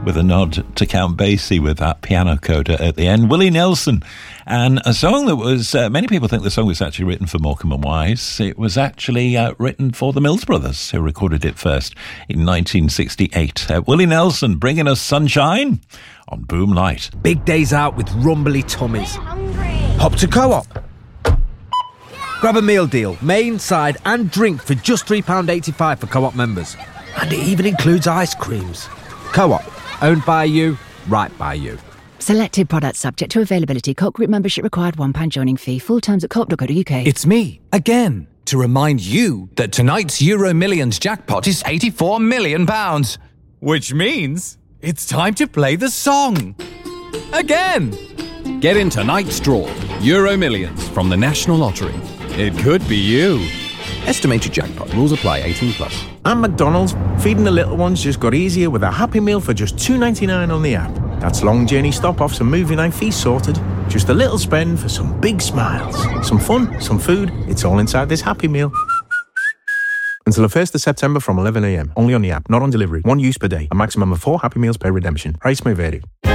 with a nod to Count Basie with that piano coda at the end. Willie Nelson, and a song that was, many people think the song was actually written for Morecambe and Wise. It was actually written for the Mills Brothers, who recorded it first in 1968. Willie Nelson bringing us Sunshine on Boom Light. Big days out with rumbly tummies. Hop to Co-op. Grab a meal deal, main, side and drink for just £3.85 for Co-op members. And it even includes ice creams. Co-op, owned by you, right by you. Selected products subject to availability. Co-op group membership required, £1 joining fee. Full terms at co-op.co.uk. It's me, again, to remind you that tonight's Euro Millions jackpot is £84 million. Which means it's time to play the song. Again. Get in tonight's draw. Euro Millions from the National Lottery. It could be you. Estimated jackpot. Rules apply. 18+. And McDonald's, feeding the little ones just got easier with a Happy Meal for just $2.99 on the app. That's long journey stop-offs and movie night fees sorted. Just a little spend for some big smiles. Some fun, some food. It's all inside this Happy Meal. Until the 1st of September from 11 a.m. Only on the app, not on delivery. One use per day. A maximum of 4 Happy Meals per redemption. Price may vary.